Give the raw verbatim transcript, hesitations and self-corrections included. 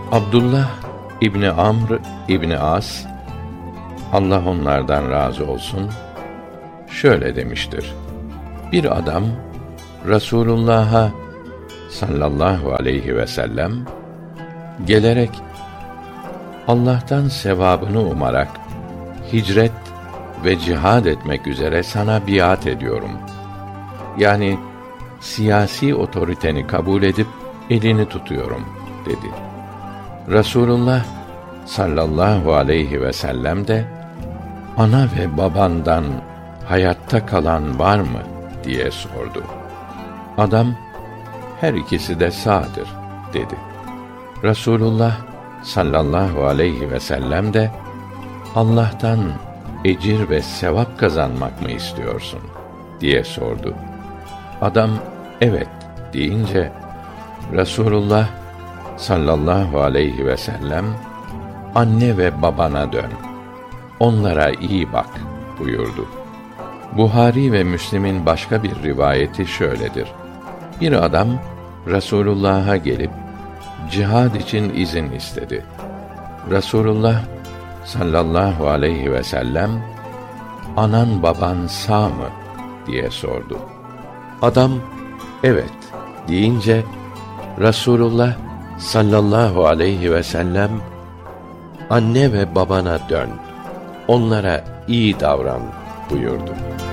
Abdullah İbni Amr İbni As, Allah onlardan razı olsun, şöyle demiştir: Bir adam Resulullah'a sallallahu aleyhi ve sellem gelerek Allah'tan sevabını umarak hicret ve cihad etmek üzere sana biat ediyorum. Yani siyasi otoriteni kabul edip elini tutuyorum dedi. Resulullah sallallahu aleyhi ve sellem de ana ve babandan hayatta kalan var mı diye sordu. Adam her ikisi de sağdır dedi. Resulullah sallallahu aleyhi ve sellem de Allah'tan ecir ve sevap kazanmak mı istiyorsun diye sordu. Adam evet deyince Resulullah sallallahu aleyhi ve sellem anne ve babana dön, onlara iyi bak buyurdu. Buhari ve Müslim'in başka bir rivayeti şöyledir: Bir adam Resulullah'a gelip cihad için izin istedi. Resulullah sallallahu aleyhi ve sellem anan baban sağ mı diye sordu. Adam evet deyince Resulullah sallallahu aleyhi ve sellem anne ve babana dön, onlara iyi davran buyurdu.